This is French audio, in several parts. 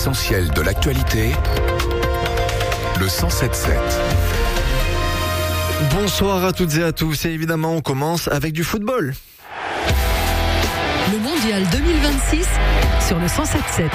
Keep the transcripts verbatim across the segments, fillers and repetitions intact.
L'essentiel de l'actualité, le cent sept sept. Bonsoir à toutes et à tous, et évidemment on commence avec du football. Le mondial deux mille vingt-six sur le cent sept sept.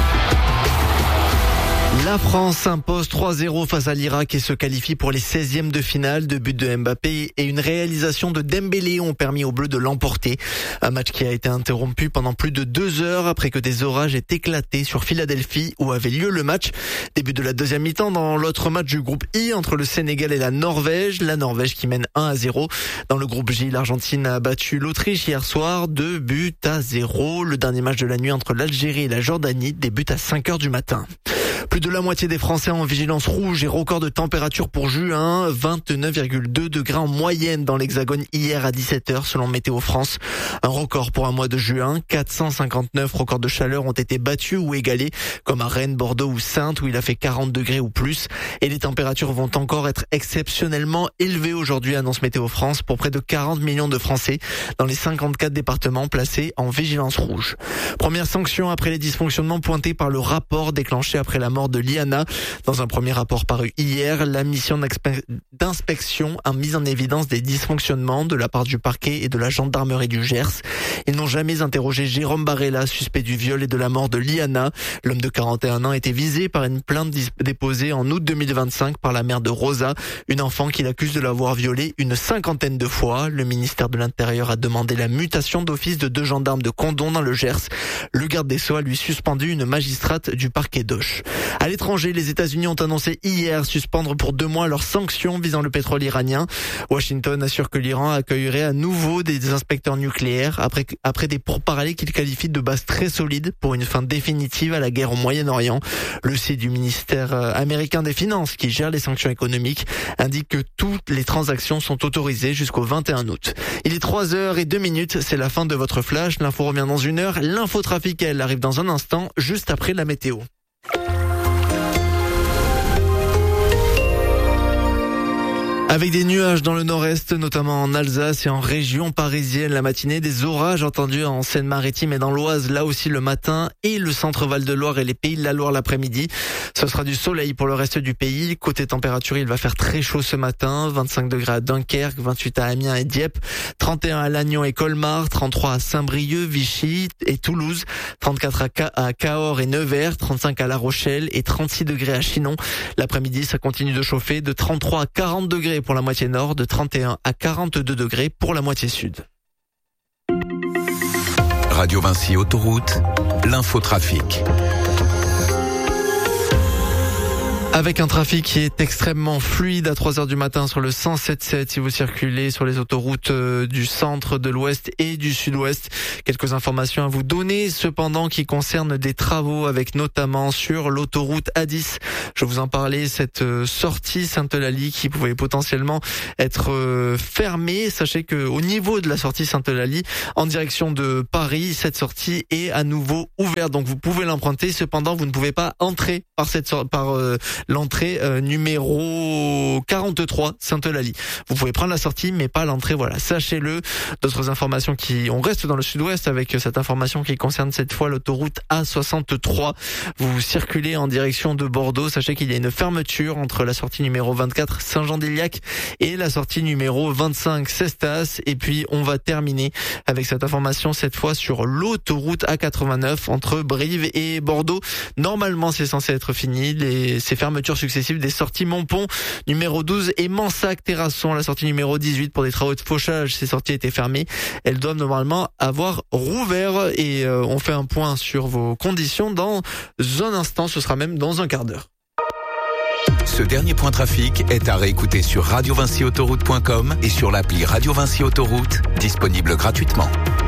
La France s'impose trois zéro face à l'Irak et se qualifie pour les seizièmes de finale. Deux buts de Mbappé et une réalisation de Dembélé ont permis aux Bleus de l'emporter. Un match qui a été interrompu pendant plus de deux heures après que des orages aient éclaté sur Philadelphie où avait lieu le match. Début de la deuxième mi-temps dans l'autre match du groupe I entre le Sénégal et la Norvège. La Norvège qui mène un à zéro. Dans le groupe J, l'Argentine a battu l'Autriche hier soir. Deux buts à zéro. Le dernier match de la nuit entre l'Algérie et la Jordanie débute à cinq heures du matin. Plus de la moitié des Français en vigilance rouge et record de température pour juin, vingt-neuf virgule deux degrés en moyenne dans l'Hexagone hier à dix-sept heures selon Météo France. Un record pour un mois de juin, quatre cent cinquante-neuf records de chaleur ont été battus ou égalés, comme à Rennes, Bordeaux ou Saintes où il a fait quarante degrés ou plus. Et les températures vont encore être exceptionnellement élevées aujourd'hui, annonce Météo France, pour près de quarante millions de Français dans les cinquante-quatre départements placés en vigilance rouge. Première sanction après les dysfonctionnements pointés par le rapport déclenché après la mort de Liana. Dans un premier rapport paru hier, la mission d'inspection a mis en évidence des dysfonctionnements de la part du parquet et de la gendarmerie du Gers. Ils n'ont jamais interrogé Jérôme Barella, suspect du viol et de la mort de Liana. L'homme de quarante et un ans était visé par une plainte déposée en août deux mille vingt-cinq par la mère de Rosa, une enfant qu'il accuse de l'avoir violée une cinquantaine de fois. Le ministère de l'Intérieur a demandé la mutation d'office de deux gendarmes de Condom dans le Gers. Le garde des Sceaux a lui suspendu une magistrate du parquet d'Auch. À l'étranger, les États-Unis ont annoncé hier suspendre pour deux mois leurs sanctions visant le pétrole iranien. Washington assure que l'Iran accueillerait à nouveau des inspecteurs nucléaires après, après des pourparlers qu'il qualifie de base très solides pour une fin définitive à la guerre au Moyen-Orient. Le site du ministère américain des Finances, qui gère les sanctions économiques, indique que toutes les transactions sont autorisées jusqu'au vingt et un août. Il est trois heures et deux minutes, c'est la fin de votre flash. L'info revient dans une heure. L'infotrafic, elle, arrive dans un instant, juste après la météo. Avec des nuages dans le nord-est, notamment en Alsace et en région parisienne la matinée, des orages entendus en Seine-Maritime et dans l'Oise, là aussi le matin, et le centre Val-de-Loire et les Pays de la Loire l'après-midi. Ce sera du soleil pour le reste du pays. Côté température, il va faire très chaud ce matin, vingt-cinq degrés à Dunkerque, vingt-huit à Amiens et Dieppe, trente et un à Lannion et Colmar, trente-trois à Saint-Brieuc, Vichy et Toulouse, trente-quatre à Cahors et Nevers, trente-cinq à La Rochelle et trente-six degrés à Chinon. L'après-midi, ça continue de chauffer de trente-trois à quarante degrés pour la moitié nord, de trente et un à quarante-deux degrés pour la moitié sud. Radio Vinci Autoroute, l'infotrafic. Avec un trafic qui est extrêmement fluide à trois heures du matin sur le cent sept sept si vous circulez sur les autoroutes du centre, de l'ouest et du sud-ouest. Quelques informations à vous donner cependant qui concernent des travaux avec notamment sur l'autoroute A dix. Je vous en parlais, cette sortie Sainte-Eulalie qui pouvait potentiellement être fermée. Sachez que au niveau de la sortie Sainte-Eulalie en direction de Paris, cette sortie est à nouveau ouverte. Donc vous pouvez l'emprunter. Cependant, vous ne pouvez pas entrer par cette sortie, par euh, l'entrée euh, numéro quarante-trois Sainte-Eulalie. Vous pouvez prendre la sortie mais pas l'entrée, voilà, sachez-le. D'autres informations qui on reste dans le sud-ouest avec cette information qui concerne cette fois l'autoroute A soixante-trois. Vous circulez en direction de Bordeaux, sachez qu'il y a une fermeture entre la sortie numéro vingt-quatre Saint-Jean-d'Éliac et la sortie numéro vingt-cinq Cestas. Et puis on va terminer avec cette information cette fois sur l'autoroute A quatre-vingt-neuf entre Brive et Bordeaux. Normalement c'est censé être fini, les ces fermetures successives des sorties Montpont numéro douze et Mansac-Terrasson, la sortie numéro dix-huit pour des travaux de fauchage. Ces sorties étaient fermées. Elles doivent normalement avoir rouvert et euh, on fait un point sur vos conditions dans un instant. Ce sera même dans un quart d'heure. Ce dernier point trafic est à réécouter sur radio vinci autoroute point com et sur l'appli Radio Vinci Autoroute, disponible gratuitement.